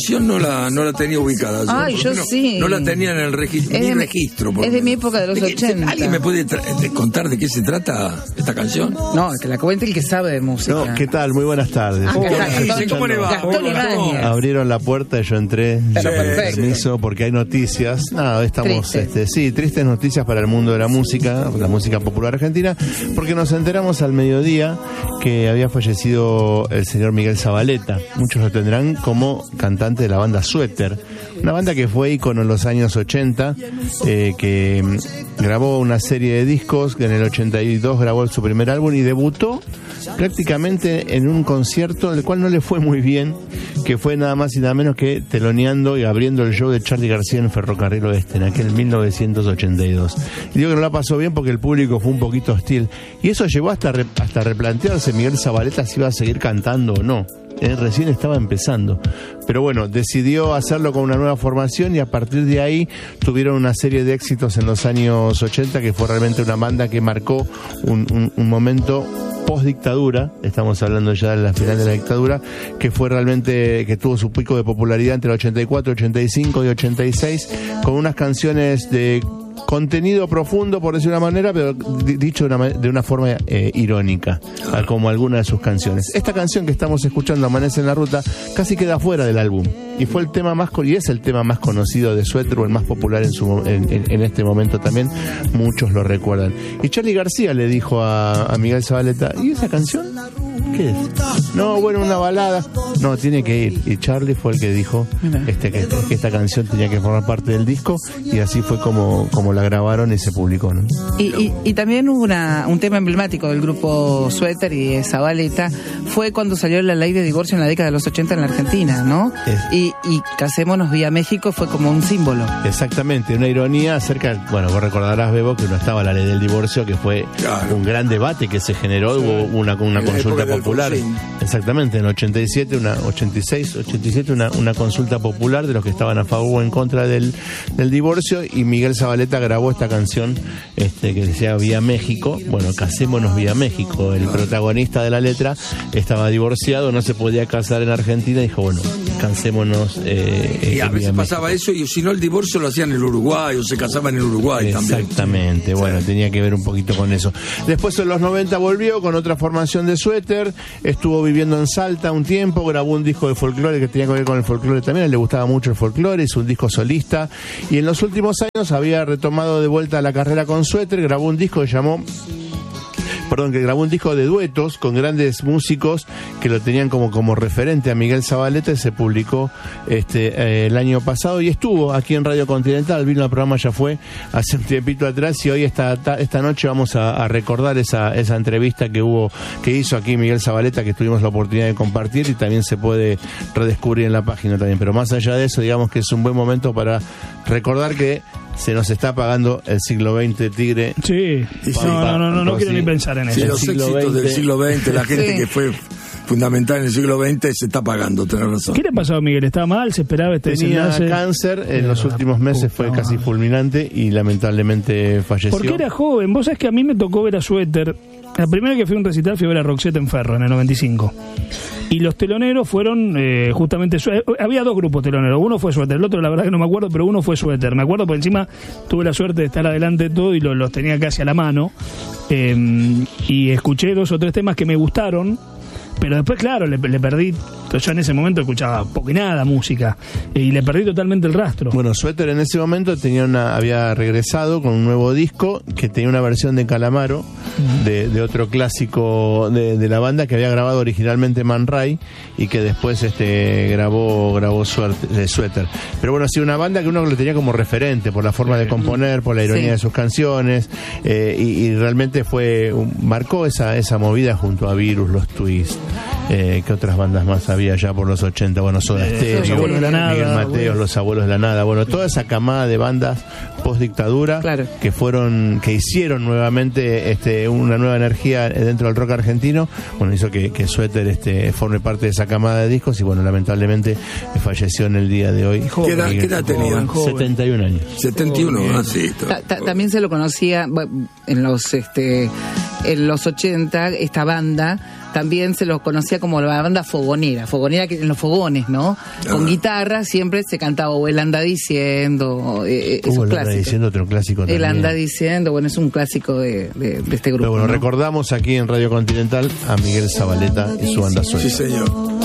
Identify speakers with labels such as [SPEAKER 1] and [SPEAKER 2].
[SPEAKER 1] No la tenía ubicada.
[SPEAKER 2] Ay, yo sí.
[SPEAKER 1] No la tenía en el registro.
[SPEAKER 2] Es de mi época de los 80.
[SPEAKER 1] ¿Alguien me puede contar de qué se trata esta canción?
[SPEAKER 2] No, que la cuente el que sabe de música.
[SPEAKER 3] No, ¿qué tal? Muy buenas tardes.
[SPEAKER 1] ¿Cómo le va?
[SPEAKER 2] Gastón Ibáñez.
[SPEAKER 3] Abrieron la puerta y yo entré. Permiso, porque hay noticias. Nada, estamos, tristes noticias para el mundo de la música popular argentina, porque nos enteramos al mediodía que había fallecido el señor Miguel Zavaleta. Muchos lo tendrán como cantante de la banda Suéter, una banda que fue ícono en los años 80, que grabó una serie de discos, que en el 82 grabó su primer álbum y debutó prácticamente en un concierto del cual no le fue muy bien, que fue nada más y nada menos que teloneando y abriendo el show de Charly García en Ferrocarril Oeste en aquel 1982. Y digo que no la pasó bien porque el público fue un poquito hostil, y eso llevó hasta replantearse Miguel Zavaleta si iba a seguir cantando o no. Él recién estaba empezando, pero bueno, decidió hacerlo con una nueva formación, y a partir de ahí tuvieron una serie de éxitos en los años 80, que fue realmente una banda que marcó un momento post dictadura. Estamos hablando ya de la final de la dictadura, que fue realmente, que tuvo su pico de popularidad entre el 84, 85 y 86, con unas canciones de contenido profundo, por decir una manera, pero dicho de una forma irónica, como algunas de sus canciones. Esta canción que estamos escuchando, Amanece en la Ruta, casi queda fuera del álbum, y fue el tema y es el tema más conocido de Suéter, o el más popular en este momento también. Muchos lo recuerdan. Y Charly García le dijo a Miguel Zavaleta: ¿y esa canción qué es? No, bueno, una balada. No, tiene que ir. Y Charly fue el que dijo que esta canción tenía que formar parte del disco, y así fue como la grabaron y se publicó, ¿no?
[SPEAKER 2] Y también hubo un tema emblemático del grupo Suéter y de Zavaleta, fue cuando salió la ley de divorcio en la década de los 80 en la Argentina, ¿no? Y Casémonos vía México fue como un símbolo. Exactamente, una ironía acerca, bueno, vos recordarás, Bebo, que no estaba la ley del divorcio, que fue un gran debate que se generó, hubo una consulta popular. Exactamente, en 87, 87, una consulta popular de los que estaban a favor o en contra del divorcio, y Miguel Zavaleta grabó esta canción que decía Vía México. Bueno, Casémonos vía México. El protagonista de la letra estaba divorciado, no se podía casar en Argentina, y dijo, bueno, casémonos.
[SPEAKER 1] Y a veces pasaba eso, y si no, el divorcio lo hacían en el Uruguay, o se casaban en el Uruguay también.
[SPEAKER 3] Exactamente, bueno, tenía que ver un poquito con eso. Después en los 90 volvió con otra formación de Suéter, estuvo viviendo en Salta un tiempo, grabó un disco de folclore que tenía que ver con el folclore también, a él le gustaba mucho el folclore, hizo un disco solista, y en los últimos años había retomado de vuelta la carrera con Suéter, grabó un disco que grabó un disco de duetos con grandes músicos que lo tenían como referente a Miguel Zavaleta, y se publicó el año pasado, y estuvo aquí en Radio Continental. Vino al programa, ya fue hace un tiempito atrás, y hoy esta noche vamos a recordar esa entrevista que hizo aquí Miguel Zavaleta, que tuvimos la oportunidad de compartir, y también se puede redescubrir en la página también. Pero más allá de eso, digamos que es un buen momento para recordar que se nos está apagando el siglo XX, Tigre.
[SPEAKER 4] Sí, no quiero ni pensar en eso.
[SPEAKER 1] Sí, los éxitos del siglo XX, la gente que fue fundamental en el siglo XX se está apagando, tenés razón.
[SPEAKER 4] ¿Qué le pasó a Miguel? ¿Estaba mal? ¿Se esperaba
[SPEAKER 3] Tenía cáncer, en los últimos meses fue casi fulminante, y lamentablemente falleció.
[SPEAKER 4] Porque era joven. Vos sabés que a mí me tocó ver a Suéter. La primera que fui a un recital fui a ver a Roxette en Ferro, en el 95. Y los teloneros fueron justamente... Había dos grupos teloneros. Uno fue Suéter, el otro la verdad que no me acuerdo, pero uno fue Suéter. Me acuerdo porque encima tuve la suerte de estar adelante de todo y los tenía casi a la mano. Y escuché 2 o 3 temas que me gustaron, pero después, claro, le perdí. Yo en ese momento escuchaba poco y nada música, y le perdí totalmente el rastro.
[SPEAKER 3] Bueno, Suéter en ese momento había regresado con un nuevo disco que tenía una versión de Calamaro, de otro clásico de la banda, que había grabado originalmente Man Ray, y que después grabó Suéter. Pero bueno, sí, una banda que uno lo tenía como referente por la forma de componer, por la ironía de sus canciones, y realmente marcó esa movida junto a Virus, Los Twists. ¿Qué otras bandas más había ya por los 80? Bueno, Soda Stereo, Miguel Mateos, Los Abuelos de la Nada. Bueno, toda esa camada de bandas post dictadura, que hicieron nuevamente una nueva energía dentro del rock argentino. Bueno, hizo que Suéter forme parte de esa camada de discos, y bueno, lamentablemente falleció en el día de hoy.
[SPEAKER 1] ¿Qué edad tenía?
[SPEAKER 3] 71 años.
[SPEAKER 1] 71, sí.
[SPEAKER 2] También se lo conocía en los en los 80, esta banda también se los conocía como la banda fogonera que en los fogones, ¿no? Con guitarra siempre se cantaba o Él anda diciendo, esos
[SPEAKER 3] clásicos. Anda diciendo, otro clásico también.
[SPEAKER 2] Él anda diciendo, bueno, es un clásico de este grupo.
[SPEAKER 3] Pero bueno,
[SPEAKER 2] ¿no?
[SPEAKER 3] Recordamos aquí en Radio Continental a Miguel Zavaleta y su banda Suéter.
[SPEAKER 1] Sí, señor.